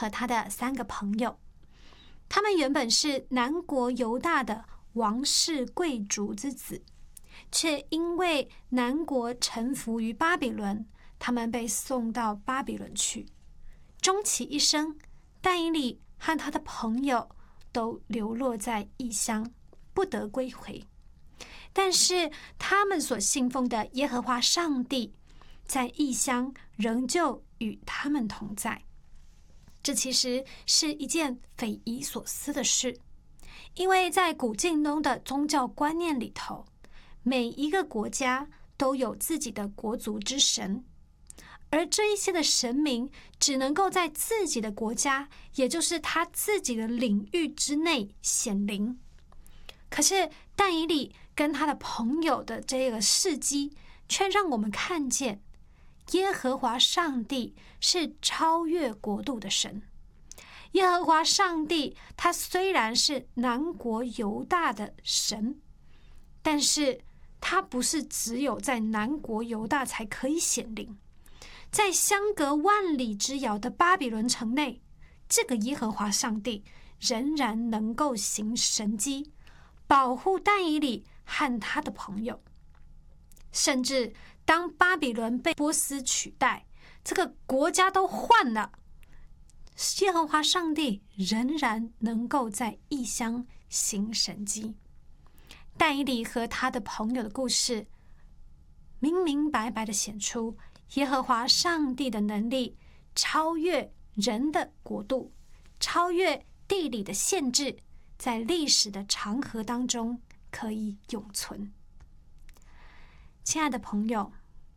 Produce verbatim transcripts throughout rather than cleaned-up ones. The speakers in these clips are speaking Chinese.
和他的三个朋友，他们原本是南国犹大的王室贵族之子，却因为南国臣服于巴比伦，他们被送到巴比伦去。终其一生，但以理和他的朋友都流落在异乡，不得归回。但是他们所信奉的耶和华上帝，在异乡仍旧与他们同在。这其实是一件匪夷所思的事，因为在古近东的宗教观念里头，每一个国家都有自己的国族之神，而这一些的神明只能够在自己的国家，也就是他自己的领域之内显灵。可是但以理跟他的朋友的这个事迹，却让我们看见耶和华上帝是超越国度的神。耶和华上帝他虽然是南国犹大的神，但是他不是只有在南国犹大才可以显灵。在相隔万里之遥的巴比伦城内，这个耶和华上帝仍然能够行神迹，保护但以理和他的朋友。甚至当巴比伦被波斯取代，这个国家都换了，耶和华上帝仍然能够在异乡行神迹。但以理和他的朋友的故事，明明白白地显出耶和华上帝的能力超越人的国度，超越地理的限制，在历史的长河当中可以永存。亲爱的朋友，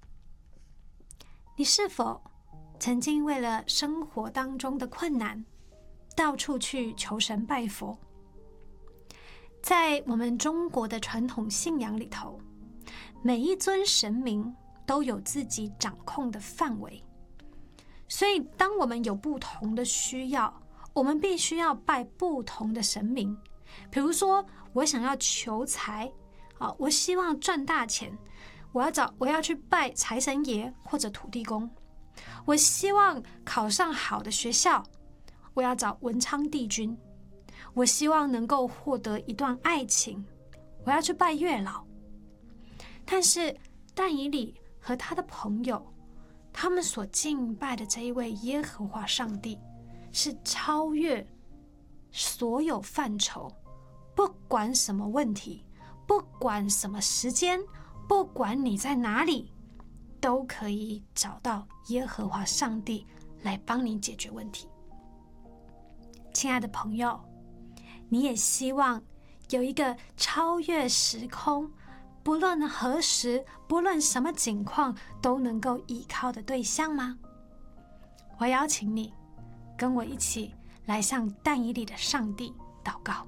你是否曾经为了生活当中的困难，到处去求神拜佛？在我们中国的传统信仰里头，每一尊神明都有自己掌控的范围，所以当我们有不同的需要，我们必须要拜不同的神明。比如说我想要求财，啊，我希望赚大钱，我要找我要去拜财神爷或者土地公。我希望考上好的学校，我要找文昌帝君。我希望能够获得一段爱情，我要去拜月老。但是但以理和他的朋友，他们所敬拜的这一位耶和华上帝，是超越所有范畴，不管什么问题，不管什么时间，不管你在哪里，都可以找到耶和华上帝来帮你解决问题。亲爱的朋友，你也希望有一个超越时空，不论何时，不论什么境况，都能够依靠的对象吗？我邀请你跟我一起来向但以理的上帝祷告。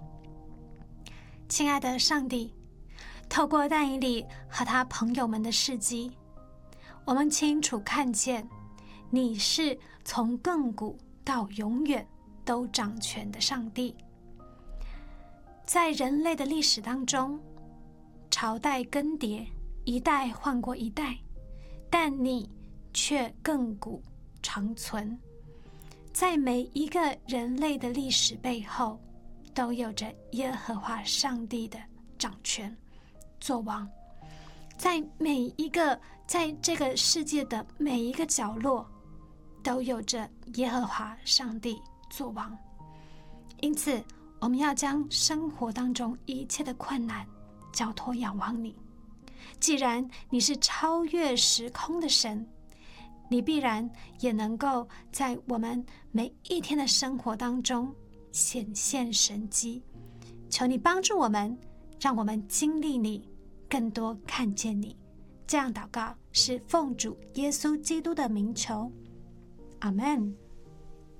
亲爱的上帝，透过但以理和他朋友们的事迹，我们清楚看见你是从亘古到永远都掌权的上帝。在人类的历史当中，朝代更迭，一代换过一代，但你却亘古长存。在每一个人类的历史背后，都有着耶和华上帝的掌权作王。在每一个在这个世界的每一个角落，都有着耶和华上帝作王。因此我们要将生活当中一切的困难交托仰望你。既然你是超越时空的神，你必然也能够在我们每一天的生活当中显现神迹。求你帮助我们，让我们经历你，更多看见你。这样祷告是奉主耶稣基督的名求，阿们。